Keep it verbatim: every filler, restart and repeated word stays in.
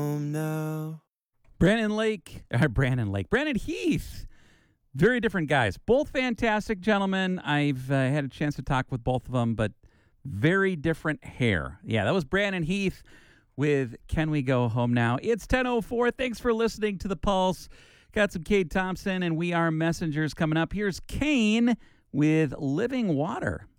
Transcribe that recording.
home now. Brandon Lake, uh, Brandon Lake, Brandon Heath. Very different guys. Both fantastic gentlemen. I've uh, had a chance to talk with both of them, but very different hair. Yeah, that was Brandon Heath with Can We Go Home Now? It's ten oh four. Thanks for listening to The Pulse. Got some Kate Thompson and We Are Messengers coming up. Here's Kane with Living Water.